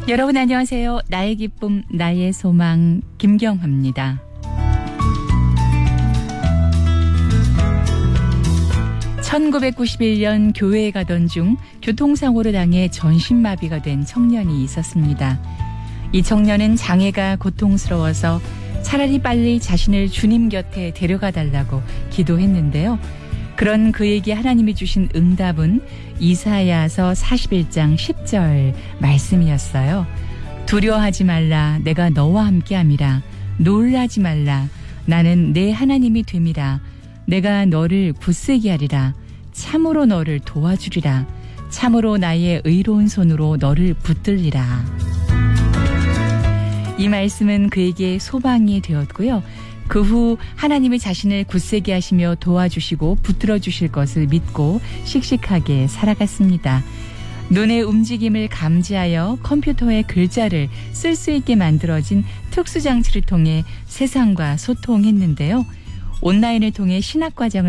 여러분 안녕하세요. 나의 기쁨, 나의 소망 김경화입니다. 1991년 교회에 가던 중 교통사고로 당해 전신마비가 된 청년이 있었습니다. 이 청년은 장애가 고통스러워서 차라리 빨리 자신을 주님 곁에 데려가 달라고 기도했는데요. 그런 그에게 하나님이 주신 응답은 이사야서 41장 10절 말씀이었어요. 두려워하지 말라, 내가 너와 함께함이라. 놀라지 말라, 나는 내 하나님이 됨이라. 내가 너를 굳세게 하리라. 참으로 너를 도와주리라. 참으로 나의 의로운 손으로 너를 붙들리라. 이 말씀은 그에게 소망이 되었고요. 그 후 하나님이 자신을 굳세게 하시며 도와주시고 붙들어 주실 것을 믿고 씩씩하게 살아갔습니다. 눈의 움직임을 감지하여 컴퓨터의 글자를 쓸 수 있게 만들어진 특수장치를 통해 세상과 소통했는데요. 온라인을 통해 신학과정을